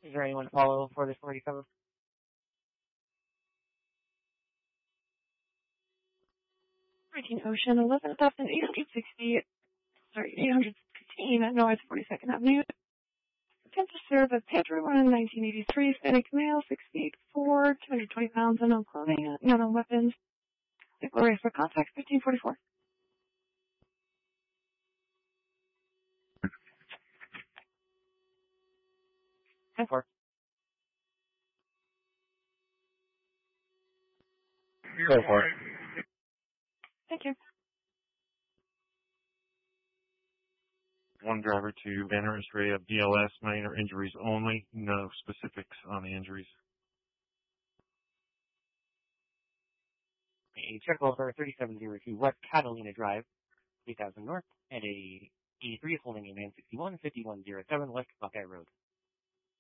Is there anyone to follow for this 47? Ocean, 11,860, 816 at North 42nd Avenue. Attempt to serve at Pedro in 1983, Hispanic male, 6'4", 220 pounds, unknown clothing, unknown weapons. Declaration for contact, 1544. And 4. Go for it. Thank you. One driver to Banner Ray of BLS, minor injuries only, no specifics on the injuries. A check over 3702 West Catalina Drive, 3000 North, and a 83 holding a man 61 5107 West Buckeye Road.